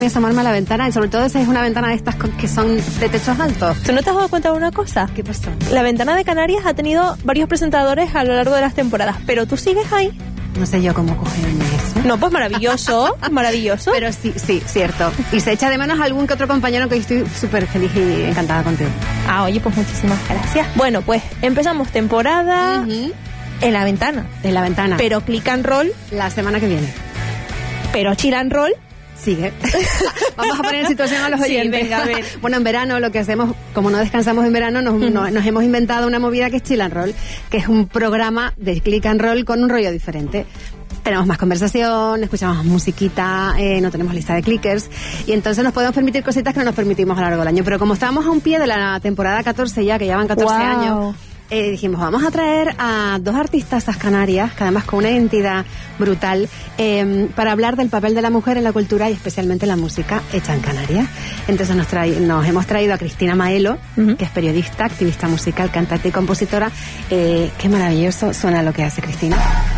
asomarme a la ventana, y sobre todo esa es una ventana de estas que son de techos altos. ¿Tú no te has dado cuenta de una cosa? ¿Qué pasó? La Ventana de Canarias ha tenido varios presentadores a lo largo de las temporadas, pero tú sigues ahí. No sé yo cómo cogerme eso. No, pues maravilloso, maravilloso. Pero sí, cierto. Y se echa de menos algún que otro compañero, que estoy súper feliz y encantada contigo. Ah, oye, pues muchísimas gracias. Bueno, pues empezamos temporada en La Ventana. En La Ventana. Pero Click and Roll. La semana que viene. Pero Chill and Roll. Sigue. Vamos a poner en situación a los oyentes. Sí, venga, a ver. Bueno, en verano lo que hacemos, como no descansamos en verano, nos hemos inventado una movida que es Chill and Roll, que es un programa de click and roll con un rollo diferente. Tenemos más conversación, escuchamos más musiquita, no tenemos lista de clickers, y entonces nos podemos permitir cositas que no nos permitimos a lo largo del año. Pero como estábamos a un pie de la temporada 14 ya, que llevan 14 años... dijimos, vamos a traer a dos artistas canarias, que además con una identidad brutal, para hablar del papel de la mujer en la cultura y especialmente en la música hecha en Canarias. Entonces nos hemos traído a Cristina Maelo, que es periodista, activista musical, cantante y compositora. Qué maravilloso suena lo que hace Cristina.